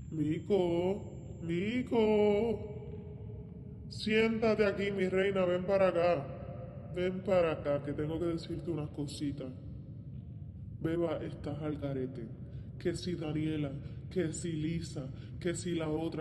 Mico, siéntate aquí, mi reina, ven para acá. Ven para acá, que tengo que decirte unas cositas. Beba, estás al garete. Que si Daniela, que si Lisa, que si la otra.